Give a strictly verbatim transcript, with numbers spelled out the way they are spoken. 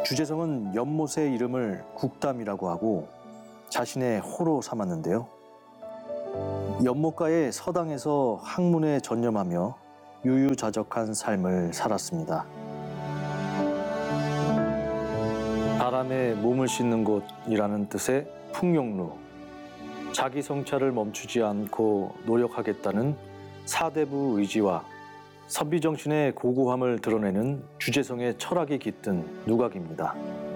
주재성은 연못의 이름을 국담이라고 하고 자신의 호로 삼았는데요. 연못가의 서당에서 학문에 전념하며 유유자적한 삶을 살았습니다. 바람에 몸을 씻는 곳이라는 뜻의 풍용루, 자기 성찰을 멈추지 않고 노력하겠다는 사대부 의지와 선비정신의 고고함을 드러내는 주재성의 철학이 깃든 누각입니다.